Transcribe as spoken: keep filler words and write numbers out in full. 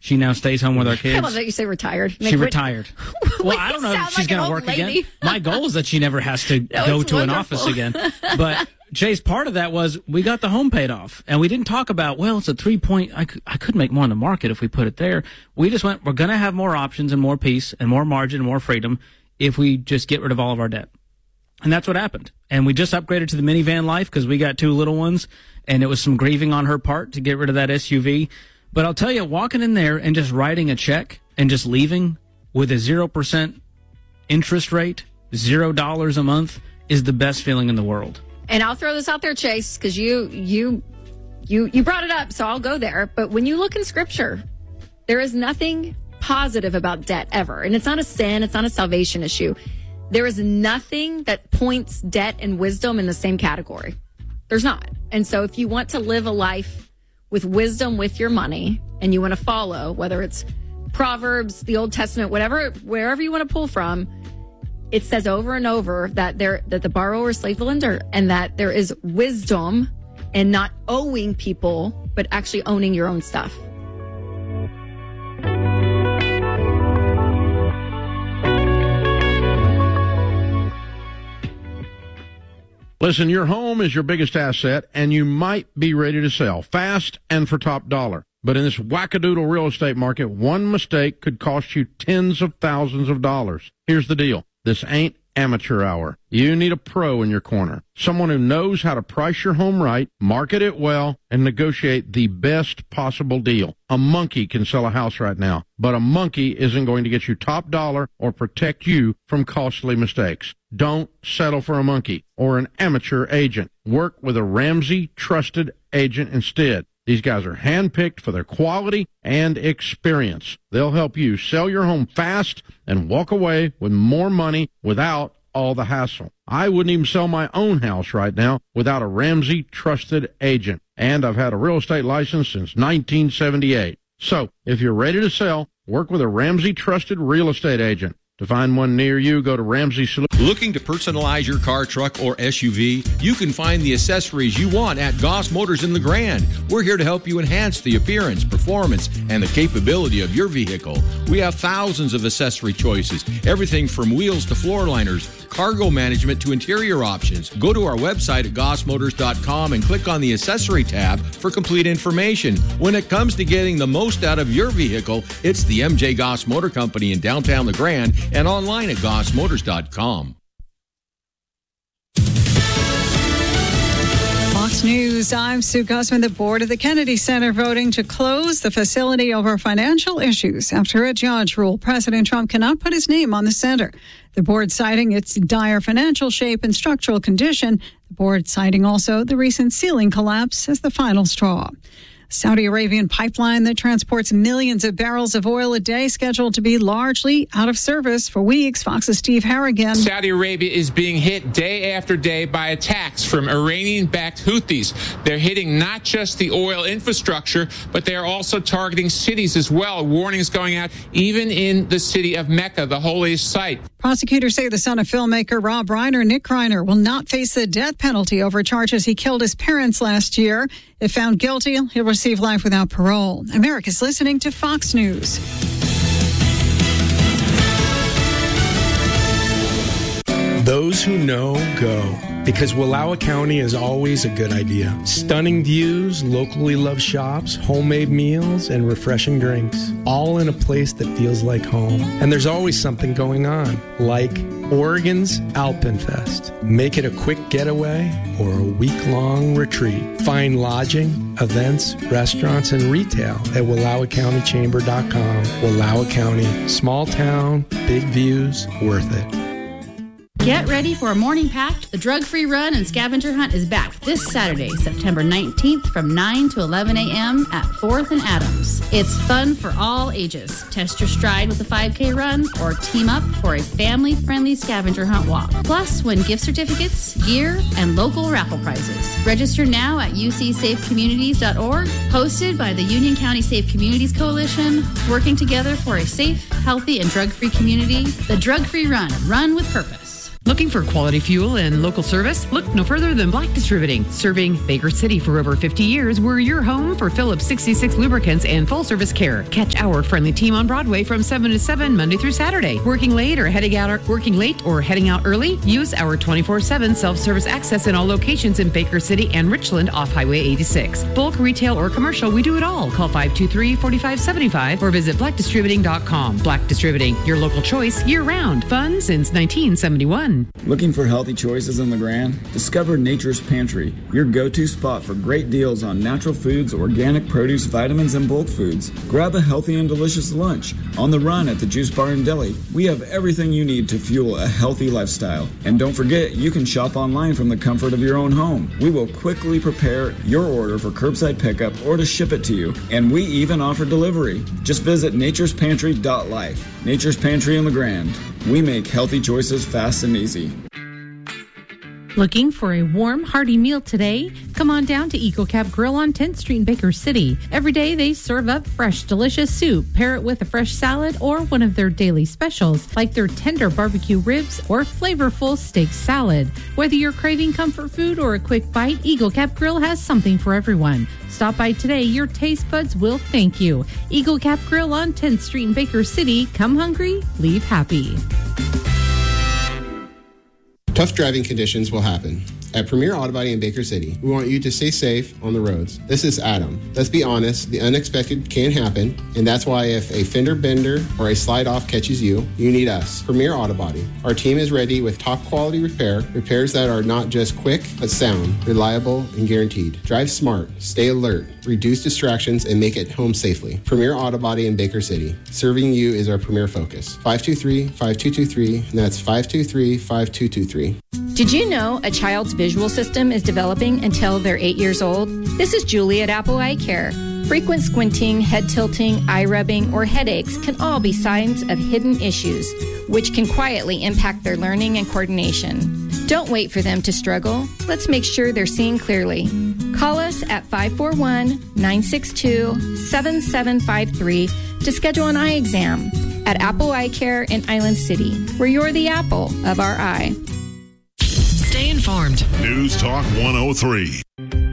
She now stays home with our kids. I love that you say retired. She retired. Well, I don't know if she's like going to work lady. again. My goal is that she never has to no, go to wonderful. an office again. But Chase, part of that was we got the home paid off, and we didn't talk about, well, it's a three point. I could, I could make more in the market if we put it there. We just went, we're going to have more options and more peace and more margin and more freedom if we just get rid of all of our debt. And that's what happened. And we just upgraded to the minivan life because we got two little ones, and it was some grieving on her part to get rid of that S U V. But I'll tell you, walking in there and just writing a check and just leaving with a zero percent interest rate, zero dollars a month, is the best feeling in the world. And I'll throw this out there, Chase, because you, you, you, you brought it up, so I'll go there. But when you look in Scripture, there is nothing positive about debt ever. And it's not a sin. It's not a salvation issue. There is nothing that points debt and wisdom in the same category. There's not. And so if you want to live a life with wisdom with your money, and you want to follow, whether it's Proverbs, the Old Testament, whatever, wherever you want to pull from, it says over and over that there that the borrower is slave to the lender, and that there is wisdom in not owing people, but actually owning your own stuff. Listen, your home is your biggest asset, and you might be ready to sell fast and for top dollar. But in this wackadoodle real estate market, one mistake could cost you tens of thousands of dollars. Here's the deal. This ain't amateur hour. You need a pro in your corner, someone who knows how to price your home right, market it well, and negotiate the best possible deal. A monkey can sell a house right now, but a monkey isn't going to get you top dollar or protect you from costly mistakes. Don't settle for a monkey or an amateur agent. Work with a Ramsey trusted agent instead. These guys are handpicked for their quality and experience. They'll help you sell your home fast and walk away with more money without all the hassle. I wouldn't even sell my own house right now without a Ramsey trusted agent. And I've had a real estate license since nineteen seventy-eight. So if you're ready to sell, work with a Ramsey trusted real estate agent. To find one near you, go to Ramsey Solutions. Looking to personalize your car, truck, or S U V? You can find the accessories you want at Goss Motors in the Grand. We're here to help you enhance the appearance, performance, and the capability of your vehicle. We have thousands of accessory choices, everything from wheels to floor liners, cargo management to interior options. Go to our website at goss motors dot com and click on the accessory tab for complete information. When it comes to getting the most out of your vehicle, it's the M J Goss Motor Company in downtown La Grande and online at goss motors dot com. Fox News, I'm Sue Gussman. The board of the Kennedy Center voting to close the facility over financial issues after a judge ruled President Trump cannot put his name on the center. The board citing its dire financial shape and structural condition. The board citing also the recent ceiling collapse as the final straw. Saudi Arabian pipeline that transports millions of barrels of oil a day scheduled to be largely out of service for weeks. Fox's Steve Harrigan. Saudi Arabia is being hit day after day by attacks from Iranian-backed Houthis. They're hitting not just the oil infrastructure, but they are also targeting cities as well. Warnings going out even in the city of Mecca, the holiest site. Prosecutors say the son of filmmaker Rob Reiner, Nick Reiner, will not face the death penalty over charges he killed his parents last year. If found guilty, he'll receive life without parole. America's listening to Fox News. Those who know, go. Because Wallowa County is always a good idea. Stunning views, locally loved shops, homemade meals, and refreshing drinks. All in a place that feels like home. And there's always something going on, like Oregon's Alpenfest. Make it a quick getaway or a week-long retreat. Find lodging, events, restaurants, and retail at Wallowa County Chamber dot com. Wallowa County, small town, big views, worth it. Get ready for a morning packed. The drug-free run and scavenger hunt is back this Saturday, September nineteenth from nine to eleven a.m. at fourth and Adams. It's fun for all ages. Test your stride with a five K run or team up for a family-friendly scavenger hunt walk. Plus, win gift certificates, gear, and local raffle prizes. Register now at u c safe communities dot org. Hosted by the Union County Safe Communities Coalition, working together for a safe, healthy, and drug-free community. The Drug-Free Run. Run with purpose. Looking for quality fuel and local service? Look no further than Black Distributing. Serving Baker City for over fifty years, we're your home for Phillips sixty-six lubricants and full service care. Catch our friendly team on Broadway from seven to seven Monday through Saturday. Working late or heading out working late or heading out early? Use our twenty-four seven self-service access in all locations in Baker City and Richland off Highway eighty-six. Bulk, retail, or commercial, we do it all. Call five two three, four five seven five or visit black distributing dot com. Black Distributing, your local choice year-round. Fun since nineteen seventy-one. Looking for healthy choices in LeGrand? Discover Nature's Pantry, your go-to spot for great deals on natural foods, organic produce, vitamins, and bulk foods. Grab a healthy and delicious lunch. On the run at the Juice Bar and Deli, we have everything you need to fuel a healthy lifestyle. And don't forget, you can shop online from the comfort of your own home. We will quickly prepare your order for curbside pickup or to ship it to you. And we even offer delivery. Just visit natures pantry dot life. Nature's Pantry in LeGrand. We make healthy choices fast and easy. Looking for a warm, hearty meal today? Come on down to Eagle Cap Grill on tenth Street in Baker City. Every day they serve up fresh, delicious soup. Pair it with a fresh salad or one of their daily specials, like their tender barbecue ribs or flavorful steak salad. Whether you're craving comfort food or a quick bite, Eagle Cap Grill has something for everyone. Stop by today. Your taste buds will thank you. Eagle Cap Grill on tenth Street in Baker City. Come hungry, leave happy. Tough driving conditions will happen. At Premier Auto Body in Baker City, we want you to stay safe on the roads. This is Adam. Let's be honest, the unexpected can happen, and that's why if a fender bender or a slide off catches you, you need us, Premier Auto Body. Our team is ready with top quality repair, repairs that are not just quick, but sound, reliable, and guaranteed. Drive smart, stay alert, reduce distractions, and make it home safely. Premier Auto Body in Baker City. Serving you is our premier focus. five two three, five two two three, and that's five two three, five two two three. Did you know a child's visual system is developing until they're eight years old? This is Julie at Apple Eye Care. Frequent squinting, head tilting, eye rubbing, or headaches can all be signs of hidden issues, which can quietly impact their learning and coordination. Don't wait for them to struggle. Let's make sure they're seeing clearly. Call us at five four one, nine six two, seven seven five three to schedule an eye exam at Apple Eye Care in Island City, where you're the apple of our eye. Stay informed. News Talk one oh three.